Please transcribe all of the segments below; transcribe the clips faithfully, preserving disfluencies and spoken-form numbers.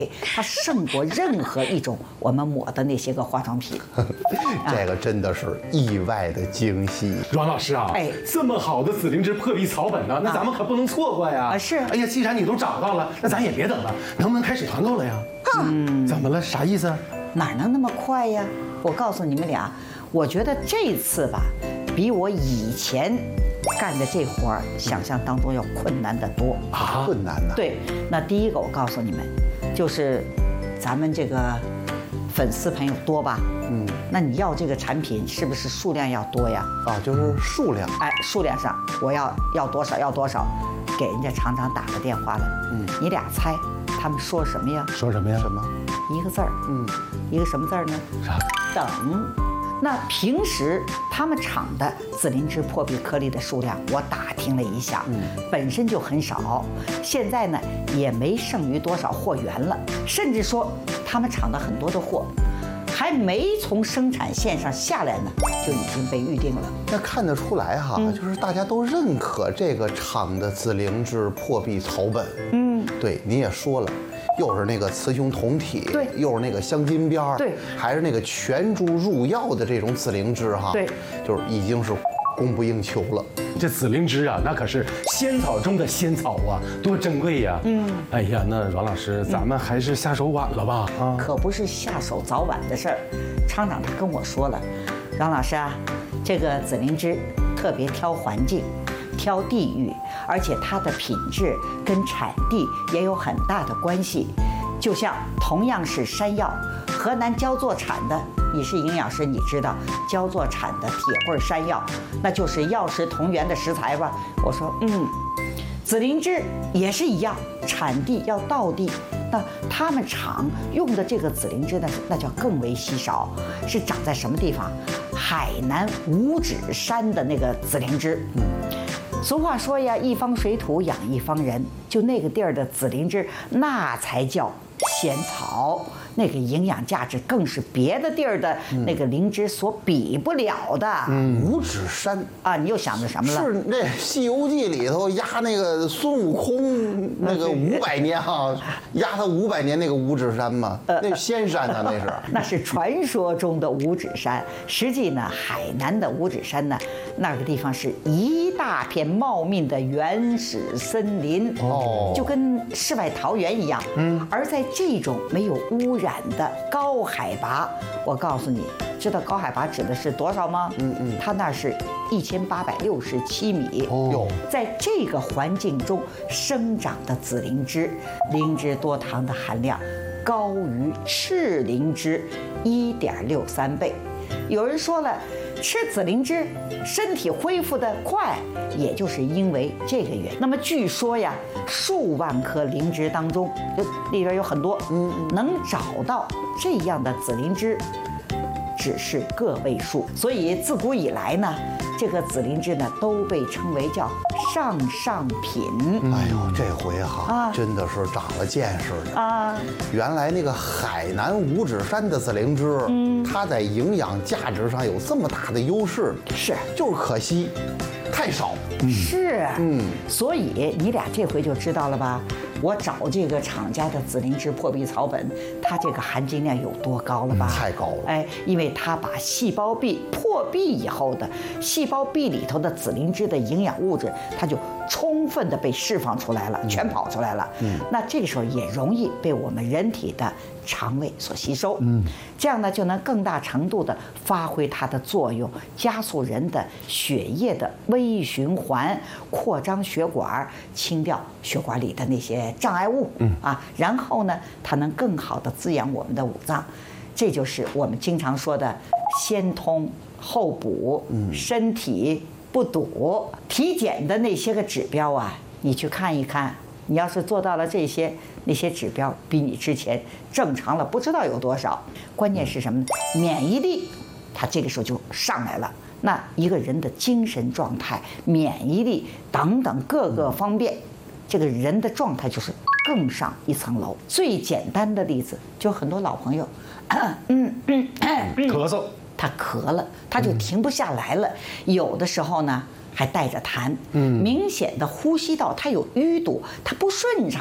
它胜过任何一种我们抹的那些个化妆品。 这个真的是意外的惊喜。 阮老师啊，哎，这么好的紫灵芝破壁草本呢，那咱们可不能错过呀！ 啊，是。 哎呀，既然你都找到了，那咱也别等了，能不能开始团购了呀？嗯，怎么了？啥意思？ 哪能那么快呀？我告诉你们俩，我觉得这次吧，比我以前干的这活儿想象当中要困难得多啊！困难呢？ 对，那第一个我告诉你们，就是咱们这个粉丝朋友多吧？嗯，那你要这个产品是不是数量要多呀？ 啊，就是数量。 哎，数量上我要要多少要多少，给人家厂长打个电话来。嗯，你俩猜他们说什么呀？ 说什么呀？ 什么？ 一个字儿。嗯，一个什么字儿呢？ 啥？ 等。那平时他们厂的紫灵芝破壁颗粒的数量，我打听了一下，嗯，本身就很少，现在呢也没剩余多少货源了，甚至说他们厂的很多的货还没从生产线上下来呢，就已经被预定了。 那看得出来哈，嗯、就是大家都认可这个厂的紫灵芝破壁草本。嗯，对，您也说了。又是那个雌雄同体， 对， 又是那个镶金边儿， 对， 还是那个全株入药的这种紫灵芝哈， 对， 就是已经是供不应求了。 这紫灵芝啊，那可是仙草中的仙草啊，多珍贵呀！嗯，哎呀，那阮老师，咱们还是下手晚了吧？啊， 可不是下手早晚的事儿。厂长他跟我说了，阮老师啊，这个紫灵芝特别挑环境。挑地域，而且它的品质跟产地也有很大的关系。就像同样是山药，河南焦作产的，你是营养师，你知道焦作产的铁棍山药，那就是药食同源的食材吧？我说，嗯，紫灵芝也是一样，产地要到地。那他们厂用的这个紫灵芝呢，那叫更为稀少，是长在什么地方？海南五指山的那个紫灵芝。嗯。俗话说呀，一方水土养一方人，就那个地儿的紫灵芝，那才叫仙草，那个营养价值更是别的地儿的那个灵芝所比不了的。 嗯，五指山啊，你又想着什么了？ 是那《西游记》里头压那个孙悟空那个五百年哈，压他五百年那个五指山吗？那是仙山啊，那是。 那是传说中的五指山，实际呢，海南的五指山呢，那个地方是一大片茂密的原始森林，哦，就跟世外桃源一样。嗯，而在这种没有污染的高海拔，我告诉你，知道高海拔指的是多少吗？嗯嗯，它那是一千八百六十七米。哦，在这个环境中生长的紫灵芝，灵芝多糖的含量高于赤灵芝一点六三倍。有人说了，吃紫灵芝身体恢复得快，也就是因为这个原因。那么据说呀，数万颗灵芝当中，就里边有很多，嗯，能找到这样的紫灵芝，只是个位数。所以自古以来呢，这个紫灵芝呢都被称为叫上上品。 哎呦，这回哈、啊、真的是长了见识了啊！原来那个海南五指山的紫灵芝，嗯，它在营养价值上有这么大的优势， 是， 就是可惜太少。 是，嗯，所以你俩这回就知道了吧？我找这个厂家的紫灵芝破壁草本，它这个含金量有多高了吧？ 嗯、太高了！ 哎，因为它把细胞壁破壁以后的细胞壁里头的紫灵芝的营养物质，它就充分的被释放出来了，嗯、全跑出来了。嗯，那这个时候也容易被我们人体的肠胃所吸收。嗯，这样呢就能更大程度的发挥它的作用，加速人的血液的微循环，扩张血管，清掉血管里的那些障碍物。嗯啊，然后呢，它能更好的滋养我们的五脏，这就是我们经常说的先通后补，嗯，身体不堵。体检的那些个指标啊，你去看一看，你要是做到了这些，那些指标比你之前正常了不知道有多少。关键是什么呢？免疫力，它这个时候就上来了。那一个人的精神状态、免疫力等等各个方面，这个人的状态就是更上一层楼。最简单的例子，就很多老朋友，嗯嗯嗯， 咳嗽， 他咳了，他就停不下来了。有的时候呢，还带着痰，嗯，明显的呼吸道它有淤堵，它不顺畅。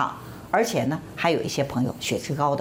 而且呢，还有一些朋友血脂高的。